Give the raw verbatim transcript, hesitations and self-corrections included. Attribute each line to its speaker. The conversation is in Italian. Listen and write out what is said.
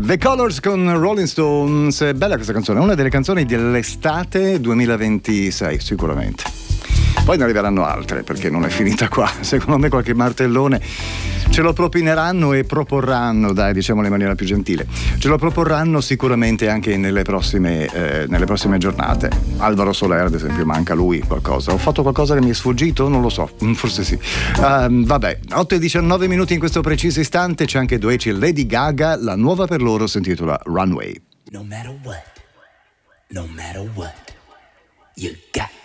Speaker 1: The Colors con Rolling Stones. Bella questa canzone, una delle canzoni dell'estate duemilaventisei sicuramente. Poi ne arriveranno altre, perché non è finita qua. Secondo me qualche martellone ce lo propineranno e proporranno, dai, diciamolo in maniera più gentile, ce lo proporranno sicuramente anche nelle prossime, eh, nelle prossime giornate. Alvaro Soler, ad esempio, manca lui qualcosa. Ho fatto qualcosa che mi è sfuggito? Non lo so, forse sì. Uh, vabbè, otto e diciannove minuti in questo preciso istante. C'è anche Doechii e Lady Gaga. La nuova per loro si intitola Runway.
Speaker 2: No matter what, no matter what, you got